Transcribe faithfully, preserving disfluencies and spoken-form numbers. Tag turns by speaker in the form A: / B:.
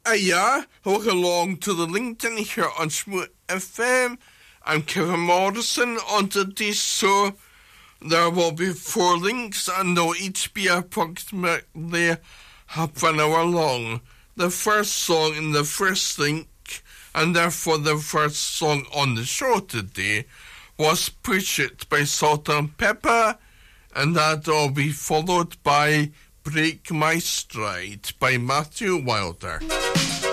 A: Hiya, welcome along to the LinkedIn here on Smooth F M. I'm Kevin Morrison. On today's show, there will be four links and they'll each be approximately half an hour long. The first song in the first link, and therefore the first song on the show today, was Push It by Salt and Pepper, and that will be followed by Break My Stride by Matthew Wilder.